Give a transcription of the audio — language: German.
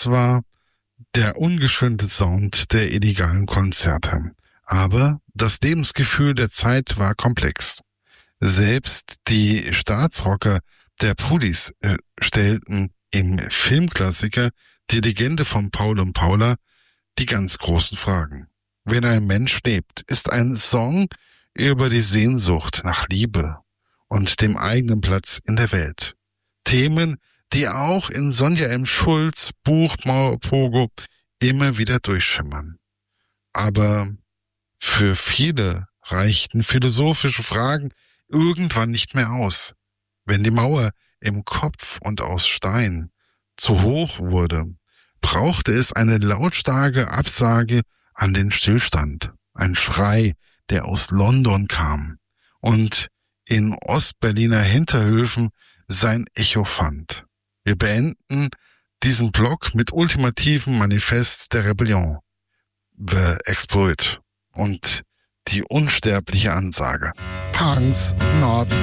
Das war der ungeschönte Sound der illegalen Konzerte. Aber das Lebensgefühl der Zeit war komplex. Selbst die Staatsrocker der Police stellten im Filmklassiker Die Legende von Paul und Paula die ganz großen Fragen. Wenn ein Mensch lebt, ist ein Song über die Sehnsucht nach Liebe und dem eigenen Platz in der Welt. Themen, die auch in Sonja M. Schulz' Buch Mauerpogo immer wieder durchschimmern. Aber für viele reichten philosophische Fragen irgendwann nicht mehr aus. Wenn die Mauer im Kopf und aus Stein zu hoch wurde, brauchte es eine lautstarke Absage an den Stillstand. Ein Schrei, der aus London kam und in Ostberliner Hinterhöfen sein Echo fand. Wir beenden diesen Blog mit ultimativem Manifest der Rebellion. The Exploit und die unsterbliche Ansage. Punks not